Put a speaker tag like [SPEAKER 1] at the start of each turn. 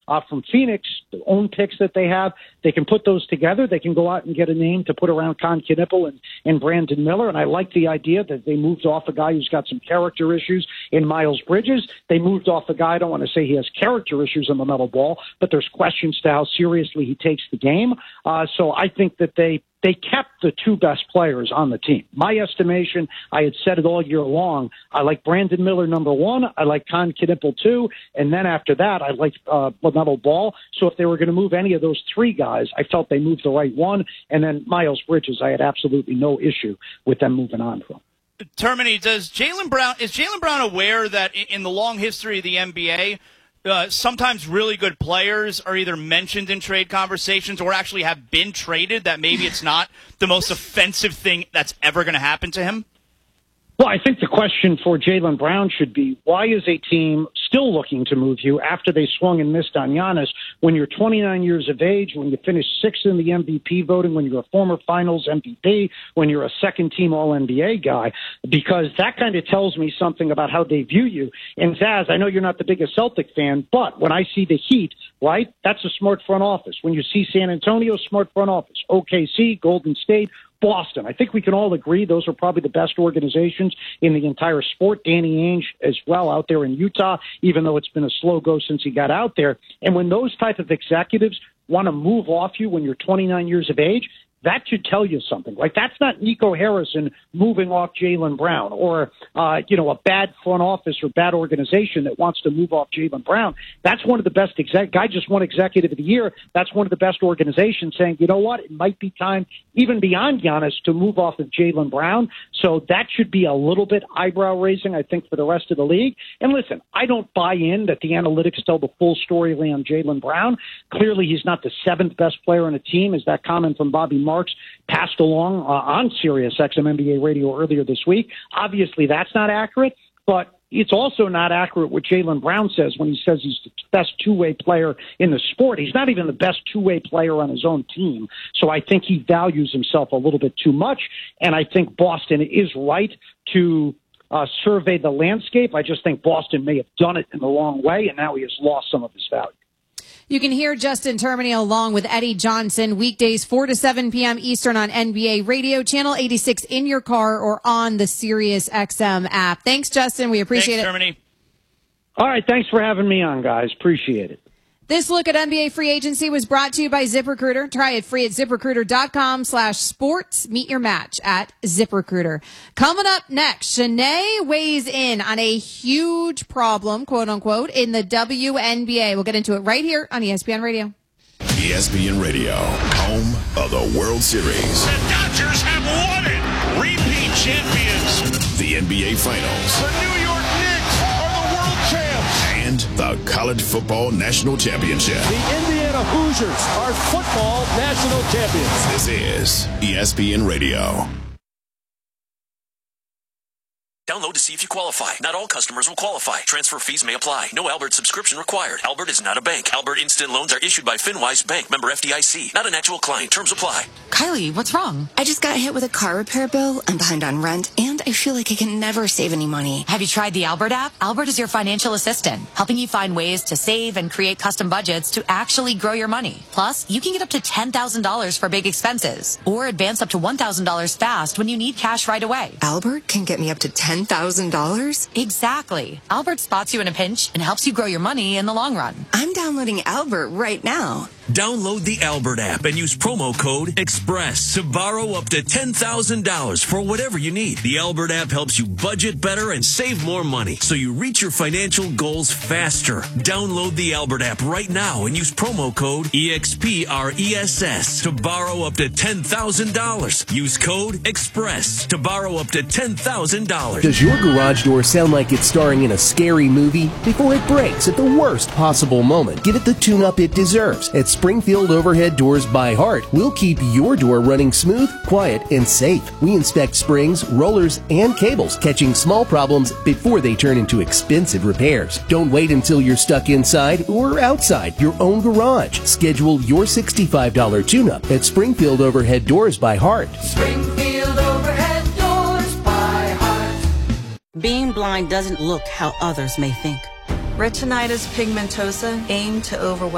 [SPEAKER 1] from Phoenix, the own picks that they have. They can put those together. They can go out and get a name to put around Con Knippel and Brandon Miller. And I like the idea that they moved off a guy who's got some character issues in Miles Bridges. They moved off a guy, I don't want to say he has character issues on the metal ball, but there's questions to how seriously he takes the game. So I think that they kept the two best players on the team. My estimation, I had said it all year long, I like Brandon Miller, number one. I like Con Knippel, two. And then after that, I like LaMelo Ball. So if they were going to move any of those three guys, I felt they moved the right one. And then Miles Bridges, I had absolutely no issue with them moving on from.
[SPEAKER 2] Termini, is Jaylen Brown aware that in the long history of the NBA, sometimes really good players are either mentioned in trade conversations or actually have been traded, that maybe it's not the most offensive thing that's ever going to happen to him?
[SPEAKER 1] Well, I think the question for Jaylen Brown should be, why is a team still looking to move you after they swung and missed on Giannis when you're 29 years of age, when you finished sixth in the MVP voting, when you're a former finals MVP, when you're a second-team All-NBA guy? Because that kind of tells me something about how they view you. And Zaz, I know you're not the biggest Celtic fan, but when I see the Heat, right, that's a smart front office. When you see San Antonio, smart front office. OKC, Golden State, Boston. I think we can all agree those are probably the best organizations in the entire sport. Danny Ainge as well out there in Utah, even though it's been a slow go since he got out there. And when those type of executives want to move off you when you're 29 years of age, that should tell you something. Like, that's not Nico Harrison moving off Jaylen Brown or, a bad front office or bad organization that wants to move off Jaylen Brown. That's one of the best guy just won executive of the year. That's one of the best organizations saying, you know what, it might be time, even beyond Giannis, to move off of Jaylen Brown. So that should be a little bit eyebrow raising, I think, for the rest of the league. And listen, I don't buy in that the analytics tell the full story on Jaylen Brown. Clearly, he's not the seventh best player on the team, as that comment from Bobby Marks passed along on Sirius XM NBA radio earlier this week. Obviously, that's not accurate, but it's also not accurate what Jaylen Brown says when he says he's the best two-way player in the sport. He's not even the best two-way player on his own team. So I think he values himself a little bit too much, and I think Boston is right to survey the landscape. I just think Boston may have done it in the wrong way, and now he has lost some of his value.
[SPEAKER 3] You can hear Justin Termini along with Eddie Johnson weekdays 4 to 7 p.m. Eastern on NBA Radio, Channel 86 in your car or on the Sirius XM app. Thanks, Justin. We appreciate it.
[SPEAKER 2] Termini.
[SPEAKER 1] All right. Thanks for having me on, guys. Appreciate it.
[SPEAKER 3] This look at NBA free agency was brought to you by ZipRecruiter. Try it free at ZipRecruiter.com/sports. Meet your match at ZipRecruiter. Coming up next, Shanae weighs in on a huge problem, quote unquote, in the WNBA. We'll get into it right here on ESPN Radio.
[SPEAKER 4] ESPN Radio, home of the World Series.
[SPEAKER 5] The Dodgers have won it. Repeat champions.
[SPEAKER 4] The NBA Finals.
[SPEAKER 5] The New York Knicks are the world champs.
[SPEAKER 4] And the College Football National Championship.
[SPEAKER 6] The Indiana Hoosiers are football national champions.
[SPEAKER 4] This is ESPN Radio.
[SPEAKER 7] Download to see if you qualify. Not all customers will qualify. Transfer fees may apply. No Albert subscription required. Albert is not a bank. Albert Instant Loans are issued by FinWise Bank, member FDIC. Not an actual client. Terms apply.
[SPEAKER 8] Kylie, what's wrong? I just got hit with a car repair bill. I'm behind on rent, and I feel like I can never save any money.
[SPEAKER 9] Have you tried the Albert app? Albert is your financial assistant, helping you find ways to save and create custom budgets to actually grow your money. Plus, you can get up to $10,000 for big expenses, or advance up to $1,000 fast when you need cash right away.
[SPEAKER 8] Albert can get me up to $10,000?
[SPEAKER 9] Exactly. Albert spots you in a pinch and helps you grow your money in the long run.
[SPEAKER 8] I'm downloading Albert right now.
[SPEAKER 10] Download the Albert app and use promo code EXPRESS to borrow up to $10,000 for whatever you need. The Albert app helps you budget better and save more money so you reach your financial goals faster. Download the Albert app right now and use promo code EXPRESS to borrow up to $10,000. Use code EXPRESS to borrow up to $10,000.
[SPEAKER 11] Does your garage door sound like it's starring in a scary movie? Before it breaks at the worst possible moment, give it the tune-up it deserves. At Springfield Overhead Doors by Heart, we'll keep your door running smooth, quiet, and safe. We inspect springs, rollers, and cables, catching small problems before they turn into expensive repairs. Don't wait until you're stuck inside or outside your own garage. Schedule your $65 tune-up at Springfield Overhead Doors by Heart.
[SPEAKER 12] Springfield Overhead Doors by Heart.
[SPEAKER 13] Being blind doesn't look how others may think.
[SPEAKER 14] Retinitis pigmentosa aimed to overwhelm